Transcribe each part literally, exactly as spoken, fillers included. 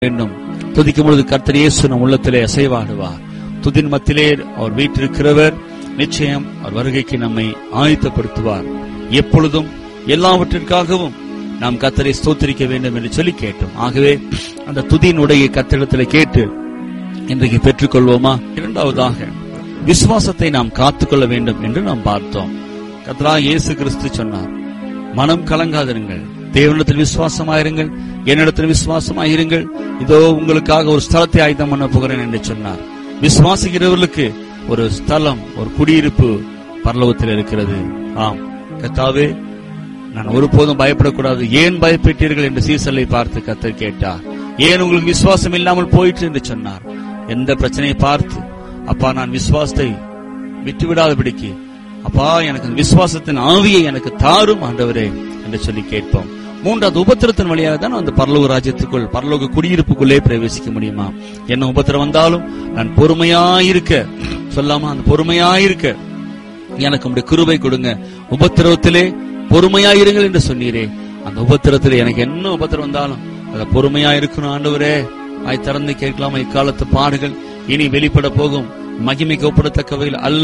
வேண்டும். துதிக்கும் பொழுது கர்த்தர் இயேசு நம் உள்ளத்திலே அசைவாடுவார். துதின் மத்தியிலே அவர் வீற்றிருக்கிறவர். நிச்சயம் அவர் வருகைக்கு நம்மை ஆயத்தப்படுத்துவார். எப்பொழுதும் எல்லாவற்றிற்காகவும் நாம் கர்த்தரை ஸ்தோத்திரிக்க வேண்டும் என்று சொல்லி கேட்டோம். ஆகவே அந்த துதியினுடைய கர்த்தரிடத்தில் கேட்டு இன்றைக்கு பெற்றுக் கொள்வோமா? இரண்டாவதாக விசுவாசத்தை நாம் காத்துக்கொள்ள வேண்டும் என்று நாம் பார்த்தோம். கர்த்தராகிய இயேசு கிறிஸ்து சொன்னார், மனம் கலங்காதிருங்கள், தேவனிடத்தில் விசுவாசமாயிருங்கள், என்னிடத்தில் விசுவாசமாயிருங்கள், இதோ உங்களுக்காக ஒரு ஸ்தலத்தை ஆயத்தம் பண்ண போகிறேன் என்று சொன்னார். விசுவாசிக்கிறவர்களுக்கு ஒரு ஸ்தலம், ஒரு குடியிருப்பு பரலோகத்தில் இருக்கிறது. ஆம் கர்த்தாவே, நான் ஒருபோதும் பயப்படக்கூடாது, ஏன் பயப்பட்டீர்கள் என்று சீசலை பார்த்து கர்த்தர் கேட்டார். ஏன் உங்களுக்கு விசுவாசம் இல்லாமல் போயிற்று என்று சொன்னார். எந்த பிரச்சனையை பார்த்து, அப்பா நான் விசுவாசத்தை விட்டுவிடாதபடிக்கு அப்பா எனக்கு விசுவாசத்தின் ஆவியை எனக்கு தாரும் ஆண்டவரே என்று சொல்லி கேட்போம். மூன்றாவது உபத்திரத்தின் வழியாக தான் அந்த பரலோக ராஜ்யத்துக்குள், பரலோக குடியிருப்புக்குள்ளே பிரவேசிக்க முடியுமா? என்ன உபத்திரம் வந்தாலும் நான் பொறுமையாயிருக்க சொல்லாமா, அந்த பொறுமையாயிருக்க எனக்கு உங்களுடைய கிருபை கொடுங்க. உபத்திரவத்திலே பொறுமையாயிருங்கள் என்று சொன்னீரே, அந்த உபத்திரத்திலே எனக்கு என்ன உபத்திரம் வந்தாலும் அத பொறுமையா இருக்கணும் ஆண்டவரே. ஆய் திறந்து கேட்கலாமா? இக்காலத்து பாடுகள் இனி வெளிப்பட போகும் மகிமைக்கு ஒப்பிடத்தக்கவைகள் அல்ல,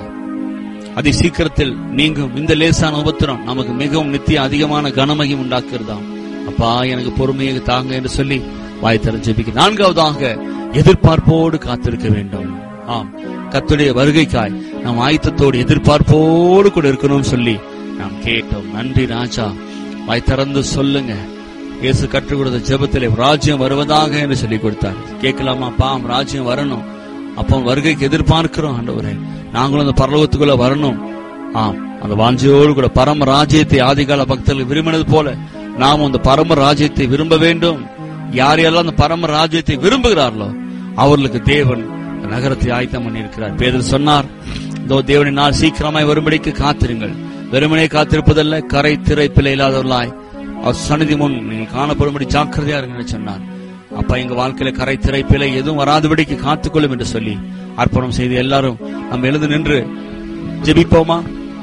அதி சீக்கிரத்தில் நீங்கும். இந்த லேசான உபத்திரம் நமக்கு மிகவும் நித்திய அதிகமான கனமகி உண்டாக்குறதாம். அப்பா எனக்கு பொறுமையை தாங்க என்று சொல்லி வாய் திறந்து ஜெபிக்க. நான்காவதாக எதிர்பார்ப்போடு காத்திருக்க வேண்டும். ஆம், கர்த்தருடைய வருகைக்காய் நாம் ஆயத்தத்தோடு எதிர்பார்ப்போடு கூட இருக்கணும்னு சொல்லி நாம் கேட்டோம். நன்றி ராஜா. வாய் திறந்து சொல்லுங்க. இயேசு கற்றுக் கொடுத்த ஜெபத்திலே ராஜ்யம் வருவதாக என்று சொல்லி கொடுத்தார். கேட்கலாமா? பாம் ராஜ்யம் வரணும், அப்போ வருகைக்கு எதிர்பார்க்கிறோம் ஆண்டவரே, நாங்களும் அந்த பரலோகத்துக்குள்ள வரணும். ஆம், அந்த வாஞ்சையோடு கூட பரம ராஜ்யத்தை ஆதிகால பக்தர்கள் விரும்பினது போல நாம் அந்த பரம ராஜ்யத்தை விரும்ப வேண்டும். யாரையெல்லாம் அந்த பரம ராஜ்யத்தை விரும்புகிறார்களோ அவர்களுக்கு தேவன் நகரத்தை ஆயத்தம் பண்ணி இருக்கிறார். பேதுரு சொன்னார், இதோ தேவனின் நாள் சீக்கிரமாய் வரும்படிக்கு காத்திருங்கள். வெறுமனே காத்திருப்பதல்ல, கரை திரை பிழை இல்லாதவர்களாய் அவர் சந்நிதி முன் நீங்கள் காணப்படும்படி ஜாக்கிரதையா இருங்க சொன்னார். அப்ப எங்க வாழ்க்கையில கரை திரை பிழை எதுவும் வராதபடிக்கு காத்துக்கொள்ளும் என்று சொல்லி அர்ப்பணம் செய்து எல்லாரும் நம்ம எழுந்து நின்று ஜெபிப்போமா?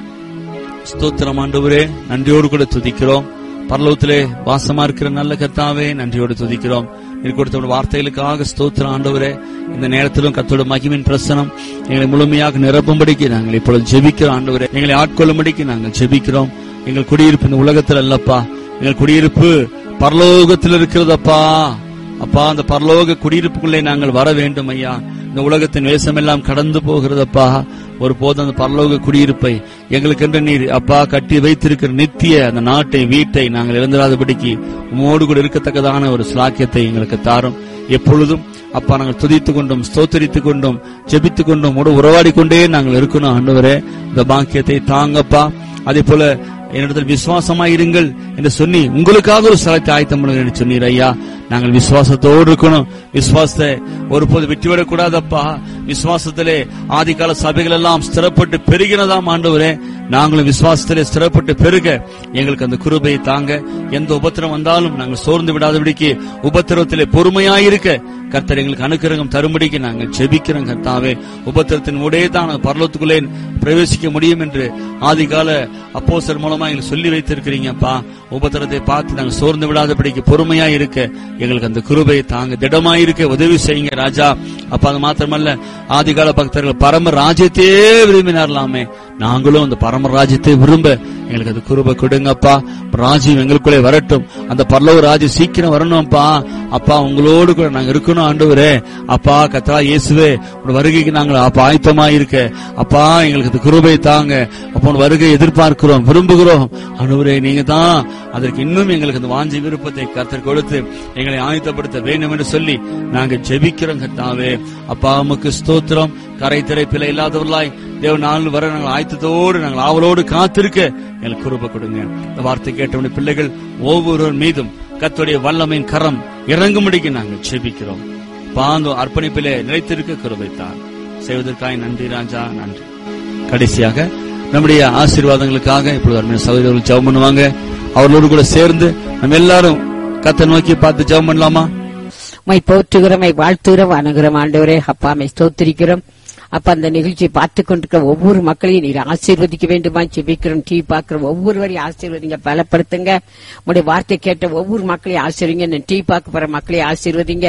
ஸ்தோத்திரம் ஆண்டவரே, நன்றியோடு கூட துதிக்கிறோம். பரலோகத்திலே வாசமா இருக்கிற நல்ல கர்த்தாவே, நன்றியோடு துதிக்கிறோம். நீர் கொடுத்த வார்த்தைகளுக்காக ஸ்தோத்திரம் ஆண்டவரே. இந்த நேரத்திலும் கர்த்தருடைய மகிமையின் பிரசனம் எங்களை முழுமையாக நிரப்பும்படிக்கு நாங்கள் இப்பொழுது ஜெபிக்கிறோம் ஆண்டவரே. எங்களை ஆட்கொள்ளும்படிக்கு நாங்கள் ஜெபிக்கிறோம். எங்கள் குடியிருப்பு இந்த உலகத்தில் அல்லப்பா, எங்கள் குடியிருப்பு பரலோகத்தில் இருக்கிறதப்பா. அப்பா, அந்த பரலோக குடியிருப்புக்குள்ளே நாங்கள் வர வேண்டும் ஐயா. இந்த உலகத்தின் வேஷமெல்லாம் கடந்து போகிறதப்பா. ஒரு போது அந்த பரலோக குடியிருப்பை எங்களுக்கென்று நீர் அப்பா கட்டி வைத்திருக்கிற நித்திய அந்த நாட்டை, வீட்டை நாங்கள் இழந்திராதபடிக்கு உமோடு கூட இருக்கத்தக்கதான ஒரு ஸ்லாக்கியத்தை எங்களுக்கு தாரும். எப்பொழுதும் அப்பா நாங்கள் துதித்துக் கொண்டும் ஸ்தோத்தரித்துக் கொண்டும் ஜெபித்துக் கொண்டும் உறவாடி கொண்டே நாங்கள் இருக்கணும் ஆண்டவரே. இந்த பாக்கியத்தை தாங்கப்பா. அதே போல என்னிடத்தில் விசுவாசமாயிருங்கள் என்று சொல்லி உங்களுக்காக ஒரு ஸ்தலத்தை ஆயத்தம் பண்ணுங்க என்று சொன்னீர் ஐயா. நாங்கள் விசுவாசத்தோடு இருக்கணும். விசுவாசத்தை ஒருபோது விட்டுவிடக் கூடாதப்பா. விசுவாசத்திலே ஆதிகால சபைகள் எல்லாம் ஸ்திரப்பட்டு பெருகினதாம் ஆண்டவரே. நாங்களும் விசுவாசத்திலே ஸ்திரப்பட்டு பெருக எங்களுக்கு அந்த கிருபையை தாங்க. எந்த உபத்திரம் வந்தாலும் நாங்கள் சோர்ந்து விடாதபடிக்கு, உபத்திரத்திலே பொறுமையாயிருக்க கர்த்தர் எங்களுக்கு அனுக்கிரகம் தரும்படிக்கு நாங்கள் ஜெபிக்கிறோம் கர்த்தாவே. உபத்திரத்தின் உடைய தான் பரலோகத்துக்குள்ளே பிரவேசிக்க முடியும் என்று ஆதிகால அப்போஸ்தலர் மூலமா எங்களுக்கு சொல்லி வைத்திருக்கிறீங்கப்பா. உபத்திரத்தை பார்த்து நாங்கள் சோர்ந்து விடாதபடிக்கு பொறுமையாயிருக்க எங்களுக்கு அந்த கிருபையை தாங்க, திடமாயிருக்க உதவி செய்யுங்க ராஜா. அப்ப அது மாத்திரமல்ல, ஆதிகால பக்தர்கள் பரம ராஜ்யத்தையே விரும்பினார்லாமே, நாங்களும் அந்த பரம ராஜ்யத்தை விரும்ப எங்களுக்கு அது கிருபை கொடுங்கப்பா. ராஜ்யம் எங்களுக்குள்ளே வரட்டும். அந்த பரலோக ராஜ்யம் சீக்கிரம் வரணும்ப்பா. அப்பா உங்களோடு கூட நாங்க இருக்கணும் ஆண்டவரே. அப்பா கர்த்தா இயேசுவே, உன் வருகைக்கு நாங்கள் அப்பா ஆயத்தமாயிருக்க அப்பா எங்களுக்கு அது கிருபை தாங்க. அப்போ வருகை எதிர்பார்க்கிறோம், விரும்புகிறோம் ஆண்டவரே. நீங்க தான் அதற்கு இன்னும் எங்களுக்கு அந்த வாஞ்சி விருப்பத்தை கர்த்தர் கொடுத்து எங்களை ஆயத்தப்படுத்த வேண்டும் என்று சொல்லி நாங்கள் ஜெபிக்கிறோம் கர்த்தாவே. அப்பா உமக்கு ஸ்தோத்திரம். கரை திரை பிழை இல்லாதவர்களாய் தேவ நாள் வர நாங்கள் ஆயத்தத்தோடு நாங்கள் ஆவலோடு காத்திருக்க எங்களுக்கு கிருபை கொடுங்க. இந்த வார்த்தை கேட்டவனுடைய பிள்ளைகள் ஒவ்வொருவர் மீதும் கர்த்தருடைய வல்லமையின் கரம் இறங்கும்படிக்கு நாங்கள் ஜெபிக்கிறோம். பாந்தோ அர்ப்பணிப்பிலே நிலைத்திருக்க கிருபைத்தான் செய்வதற்காக நன்றி ராஜா, நன்றி. கடைசியாக நம்முடைய ஆசீர்வாதங்களுக்காக இப்பொழுது அருமையான சகோதரர்கள் ஜெபம் பண்ணுவாங்க. அவர்களோடு கூட சேர்ந்து நம்ம எல்லாரும் கர்த்தரை நோக்கி பார்த்து ஜெபம் பண்ணலாமா? மை போற்றுகிறோம், வாழ்த்துகிறோம், வணங்குகிறோம் ஆண்டவரே. அப்பா மை ஸ்தோத்திரிக்கிறோம். அப்ப அந்த நிகழ்ச்சியை பார்த்து கொண்டிருக்கிற ஒவ்வொரு மக்களையும் நீர் ஆசீர்வதிக்க வேண்டுமா ஜெபிக்கிறோம். டிவி பார்க்கிற ஒவ்வொருவரையும் ஆசீர்வதிங்க, பலப்படுத்துங்க. உங்களுடைய வார்த்தை கேட்ட ஒவ்வொரு மக்களையும் ஆசீர்வதிங்க. டிவி பார்க்க போற மக்களையும் ஆசீர்வதிங்க.